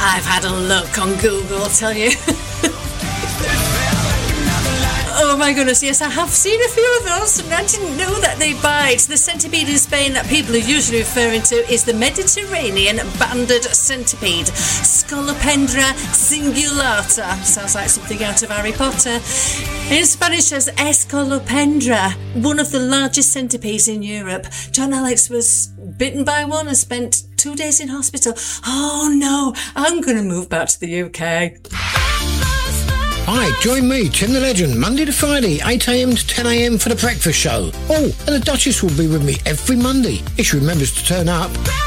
I've had a look on Google, I'll tell you. Oh my goodness, yes, I have seen a few of those, and I didn't know that they bite. The centipede in Spain that people are usually referring to is the Mediterranean banded centipede, Scolopendra cingulata. Sounds like something out of Harry Potter. In Spanish as Escolopendra, one of the largest centipedes in Europe. John Alex was bitten by one and spent 2 days in hospital. Oh no, I'm going to move back to the UK. Hi, join me, Tim the Legend, Monday to Friday, 8am to 10am for the breakfast show. Oh, and the Duchess will be with me every Monday, if she remembers to turn up.